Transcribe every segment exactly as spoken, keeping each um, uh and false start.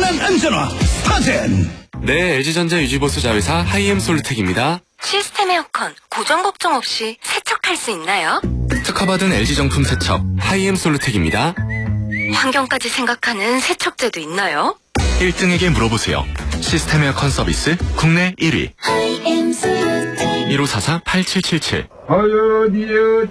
편안한 안전화 스타젠. 네, 엘지전자 유지보수 자회사 하이엠 솔루텍입니다. 시스템 에어컨 고장 걱정 없이 세척할 수 있나요? 특허받은 엘지 정품 세척 하이엠 솔루텍입니다. 환경까지 생각하는 세척제도 있나요? 일 등에게 물어보세요. 시스템 에어컨 서비스 국내 일 위. 일오사사 팔칠칠칠. 어디여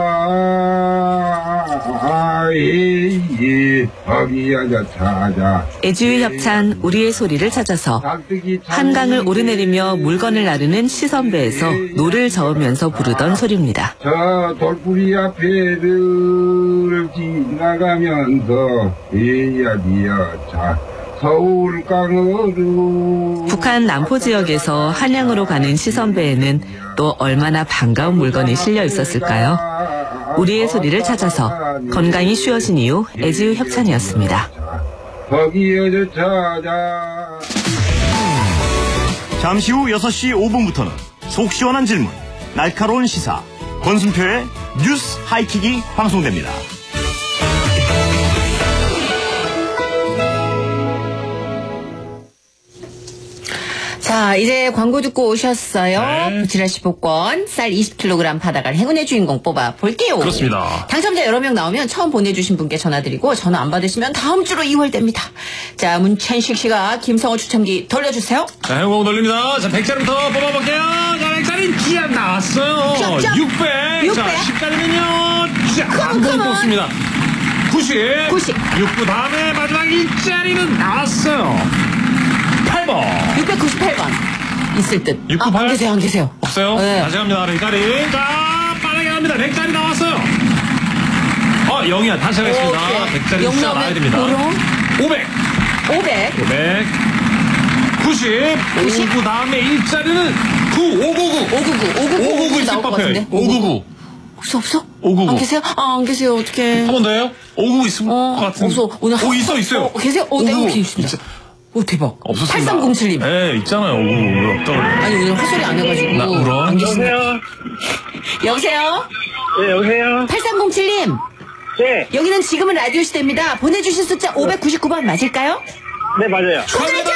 차이 거기야 찾아. 애주의 협찬 우리의 소리를 찾아서 한강을 오르내리며 물건을 나르는 시선배에서 노를 저으면서 부르던 소리입니다. 저 돌뿌리 앞에를 지나가면서 이야기야 차 서울강으로. 북한 남포 지역에서 한양으로 가는 시선배에는 또 얼마나 반가운 물건이 실려 있었을까요? 우리의 소리를 찾아서 건강이 쉬워진 이후 애지유 협찬이었습니다. 거기에 찾아. 잠시 후 여섯 시 오 분부터는 속 시원한 질문, 날카로운 시사, 권순표의 뉴스 하이킥이 방송됩니다. 자, 이제 광고 듣고 오셨어요. 네. 부치라시 복권 쌀 이십 킬로그램 받아갈 행운의 주인공 뽑아 볼게요. 그렇습니다. 당첨자 여러 명 나오면 처음 보내주신 분께 전화드리고 전화 안 받으시면 다음 주로 이월됩니다. 자, 문찬식 씨가 김성호 추첨기 돌려주세요. 자, 행운공 돌립니다. 자, 백 자리부터 뽑아볼게요. 자, 백 자리 기한 나왔어요. 점, 점. 육백. 육백. 자, 십 자리면요. 자, 한 번 컴온. 뽑습니다. 구십. 구십. 육구 다음에 마지막 일 자리는 나왔어요. 팔 번. 육백구십팔 번. 있을 듯. 육구팔. 아, 안 계세요, 안 계세요. 없어요? 네. 다시 갑니다. 백 자리. 자, 빠르게 갑니다. 백 자리 나왔어요. 어, 영이야. 다시 하겠습니다. 백 자리 영 숫자 나오면 나와야 됩니다. 도로. 오백. 오백. 오백. 구십. 구십. 그 다음에 일 자리는 구. 오구구. 오구구. 오구구. 오구구 있을 나올 것 법해요. 같은데. 오구구. 없어, 없어? 오구구. 안 계세요? 아, 안 계세요. 어떡해. 한 번 더요? 오구구 있을 어, 것 같은. 없어. 오늘 오, 있어, 있어요. 어, 계세요? 오, 네, 오구구. 있습니다. 오, 대박. 없었습니다. 팔삼공칠 님. 네, 있잖아요. 오구구. 왜 없다 그래. 아니, 오늘 헛소리 안 해가지고. 나 울어? 안 계시네. 여보세요? 네, 여보세요? 팔삼공칠 님. 네, 여기는 지금은 라디오 시대입니다. 보내주신 숫자 오백구십구 번 맞을까요? 네, 맞아요. 축하드립니다!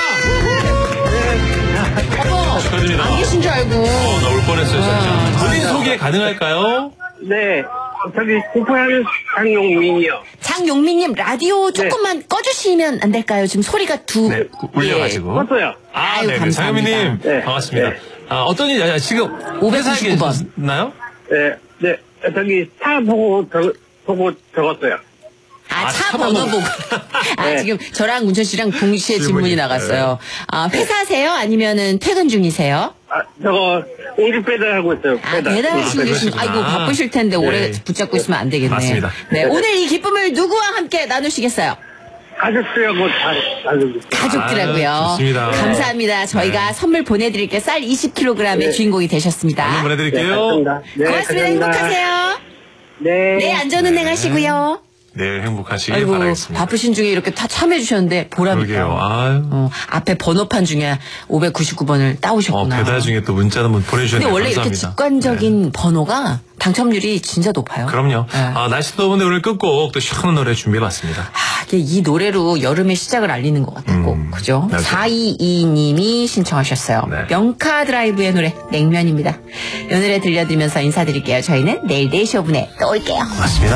어머, 축하드립니다. 안 계신 줄 알고. 어, 나 울 뻔했어요, 진짜. 아, 본인 진짜. 소개 가능할까요? 네, 저기, 공포하는 장용민이요. 장용민님, 라디오 조금만 꺼주시면 안 될까요? 지금 소리가 두. 네, 울려가지고. 컸어요. 아, 아유, 네, 감사합니다. 장현미님. 네. 반갑습니다. 네. 아, 어떤 일, 아, 지금 오백구십구 번. 회사에 계시나요? 네, 네, 저기, 차 보고, 적, 보고 적었어요. 아, 아, 차 차 번호 번호. 보고. 아, 네. 지금 저랑 문천 씨랑 동시에 질문이 질문이. 나갔어요. 아, 회사세요? 아니면은 퇴근 중이세요? 아, 저거, 옹주 배달 하고 있어요. 아, 배달. 배달하시고 아, 계신, 그러시구나. 아이고, 바쁘실 텐데 오래 네. 붙잡고 있으면 안 되겠네. 맞습니다. 네, 오늘 이 기쁨을 누구와 함께 나누시겠어요? 가족들하고 다, 가족. 가족들하고요. 아, 좋습니다. 감사합니다. 저희가 네. 선물 보내드릴게요. 쌀 이십 킬로그램의 네. 주인공이 되셨습니다. 한번 네, 보내드릴게요. 감사합니다. 네, 고맙습니다. 감사합니다. 행복하세요. 네. 네, 안전운행 하시고요. 네, 행복하시길 아이고, 바라겠습니다. 바쁘신 중에 이렇게 다 참여해주셨는데 보람이 그러게요. 있다. 아유. 어, 앞에 번호판 중에 오백구십구 번을 어, 따오셨구나. 배달 중에 또 문자 한번 보내주셨네요. 근데 원래 감사합니다. 이렇게 직관적인 번호가 당첨률이 진짜 높아요. 그럼요. 네. 아, 날씨 더운데 오늘 끝곡 또 시원한 노래 준비해봤습니다. 아, 이게 이 노래로 여름의 시작을 알리는 것 같고, 음, 그죠? 맞아요. 사이이이 님이 신청하셨어요. 네. 명카 드라이브의 노래, 냉면입니다. 이 노래 들려드리면서 인사드릴게요. 저희는 내일 네 시 오 분에 또 올게요. 맞습니다.